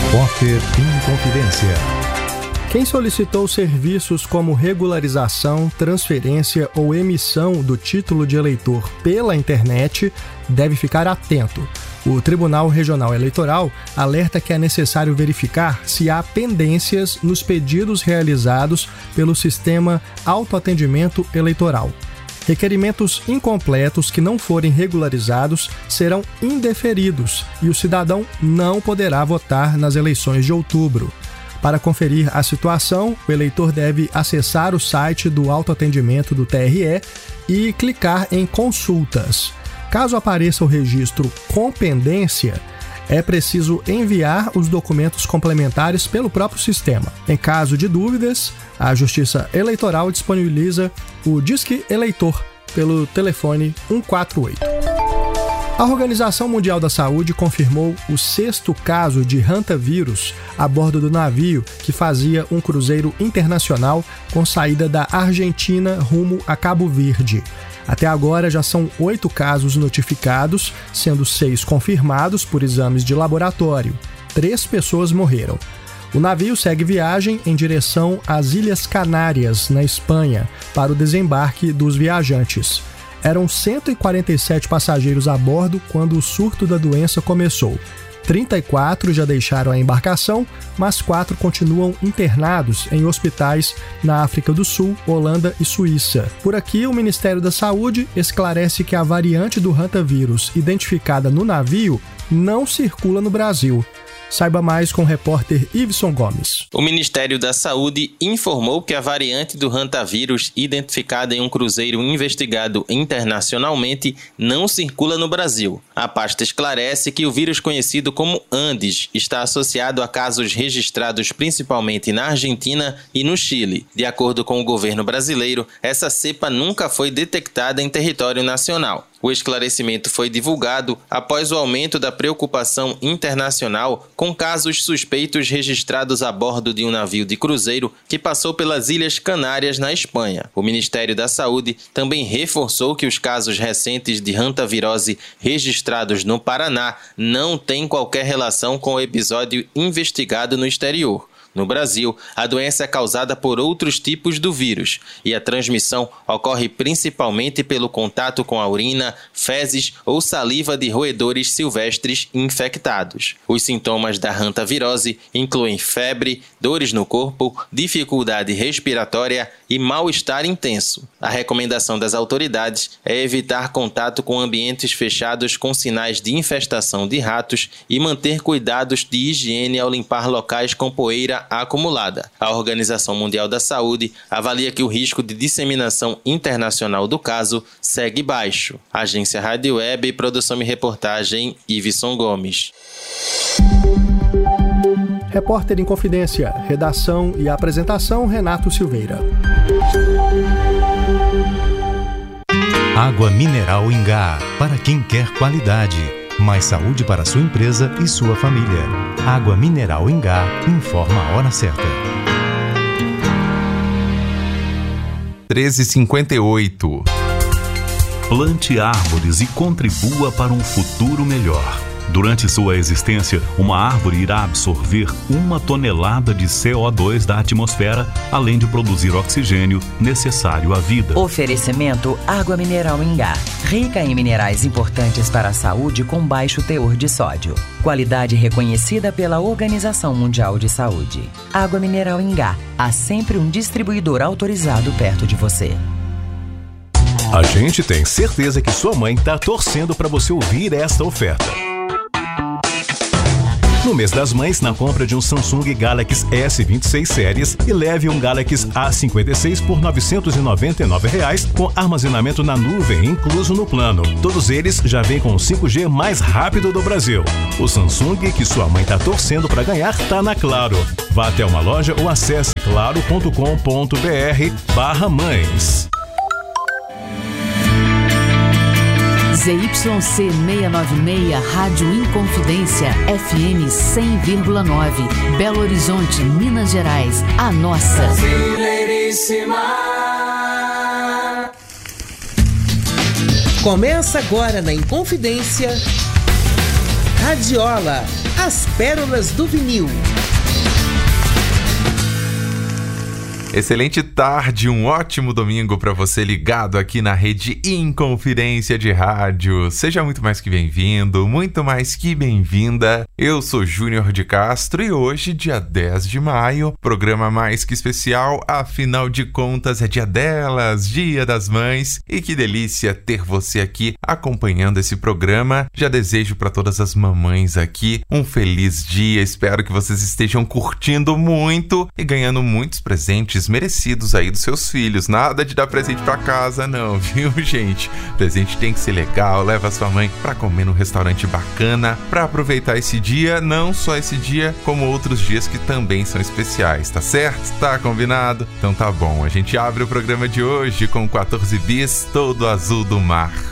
Repórter Inconfidência. Quem solicitou serviços como regularização, transferência ou emissão do título de eleitor pela internet deve ficar atento. O Tribunal Regional Eleitoral alerta que é necessário verificar se há pendências nos pedidos realizados pelo sistema autoatendimento eleitoral. Requerimentos incompletos que não forem regularizados serão indeferidos e o cidadão não poderá votar nas eleições de outubro. Para conferir a situação, o eleitor deve acessar o site do autoatendimento do TRE e clicar em Consultas. Caso apareça o registro com pendência, é preciso enviar os documentos complementares pelo próprio sistema. Em caso de dúvidas, a Justiça Eleitoral disponibiliza o Disque Eleitor pelo telefone 148. A Organização Mundial da Saúde confirmou o 6º caso de hantavírus a bordo do navio que fazia um cruzeiro internacional com saída da Argentina rumo a Cabo Verde. Até agora já são 8 casos notificados, sendo 6 confirmados por exames de laboratório. 3 pessoas morreram. O navio segue viagem em direção às Ilhas Canárias, na Espanha, para o desembarque dos viajantes. Eram 147 passageiros a bordo quando o surto da doença começou. 34 já deixaram a embarcação, mas 4 continuam internados em hospitais na África do Sul, Holanda e Suíça. Por aqui, o Ministério da Saúde esclarece que a variante do hantavírus identificada no navio não circula no Brasil. Saiba mais com o repórter Iveson Gomes. O Ministério da Saúde informou que a variante do hantavírus identificada em um cruzeiro investigado internacionalmente não circula no Brasil. A pasta esclarece que o vírus conhecido como Andes está associado a casos registrados principalmente na Argentina e no Chile. De acordo com o governo brasileiro, essa cepa nunca foi detectada em território nacional. O esclarecimento foi divulgado após o aumento da preocupação internacional com casos suspeitos registrados a bordo de um navio de cruzeiro que passou pelas Ilhas Canárias, na Espanha. O Ministério da Saúde também reforçou que os casos recentes de hantavirose registrados no Paraná não têm qualquer relação com o episódio investigado no exterior. No Brasil, a doença é causada por outros tipos do vírus e a transmissão ocorre principalmente pelo contato com a urina, fezes ou saliva de roedores silvestres infectados. Os sintomas da hantavirose incluem febre, dores no corpo, dificuldade respiratória e mal-estar intenso. A recomendação das autoridades é evitar contato com ambientes fechados com sinais de infestação de ratos e manter cuidados de higiene ao limpar locais com poeira acumulada. A Organização Mundial da Saúde avalia que o risco de disseminação internacional do caso segue baixo. Agência Rádio Web, produção e reportagem, Iveson Gomes. Repórter Inconfidência, redação e apresentação, Renato Silveira. Água mineral Ingá, para quem quer qualidade. Mais saúde para sua empresa e sua família. Água mineral Ingá informa a hora certa. 13h58. Plante árvores e contribua para um futuro melhor. Durante sua existência, uma árvore irá absorver 1 tonelada de CO2 da atmosfera, além de produzir oxigênio necessário à vida. Oferecimento Água Mineral Ingá. Rica em minerais importantes para a saúde com baixo teor de sódio. Qualidade reconhecida pela Organização Mundial de Saúde. Água Mineral Ingá. Há sempre um distribuidor autorizado perto de você. A gente tem certeza que sua mãe está torcendo para você ouvir esta oferta. No mês das mães, na compra de um Samsung Galaxy S26 séries e leve um Galaxy A56 por R$ 999 com armazenamento na nuvem incluso no plano. Todos eles já vêm com o 5G mais rápido do Brasil. O Samsung que sua mãe está torcendo para ganhar tá na Claro. Vá até uma loja ou acesse claro.com.br/mães. ZYC 696, Rádio Inconfidência, FM 100,9, Belo Horizonte, Minas Gerais, a nossa. Brasileiríssima. Começa agora na Inconfidência, Radiola, as pérolas do vinil. Excelente tarde, um ótimo domingo para você ligado aqui na Rede Inconfidência de Rádio. Seja muito mais que bem-vindo, muito mais que bem-vinda. Eu sou Júnior de Castro e hoje, dia 10 de maio, programa mais que especial, afinal de contas é dia delas, dia das mães. E que delícia ter você aqui acompanhando esse programa. Já desejo para todas as mamães aqui um feliz dia, espero que vocês estejam curtindo muito e ganhando muitos presentes merecidos aí dos seus filhos. Nada de dar presente pra casa não, viu, gente? Presente tem que ser legal, leva sua mãe pra comer num restaurante bacana, pra aproveitar esse dia, não só esse dia, como outros dias que também são especiais, tá certo? Tá combinado? Então tá bom, a gente abre o programa de hoje com 14 bis, Todo Azul do Mar.